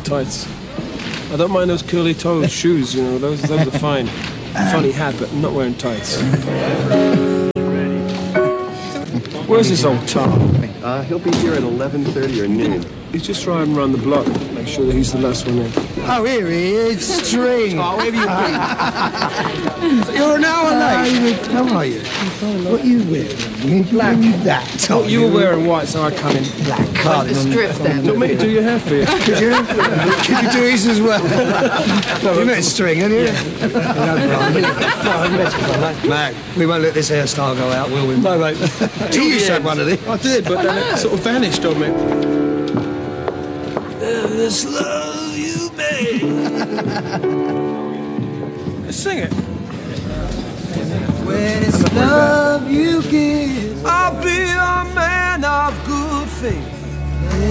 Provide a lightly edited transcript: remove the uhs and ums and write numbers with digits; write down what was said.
tights. I don't mind those curly toes shoes, you know, those are fine. Funny hat, but I'm not wearing tights. Where's this old Tom? He'll be here at 11:30 or noon. He's just driving around the block. Make sure that he's the last one in. Oh, here he is, String. Oh, where have you been? You're an hour late. How are you? What are you wearing? You black. That, Tom. You were wearing white, so I come in black. The strip then. Not me to do your hair for you. Could you? Could you do his as well? You met String, haven't you? Mac, we won't let this hairstyle go out, will we? No, mate. You used to have one of these. I did, but then it sort of vanished on me. This love you made. Sing it. When it's love you give, I'll be a man of good faith.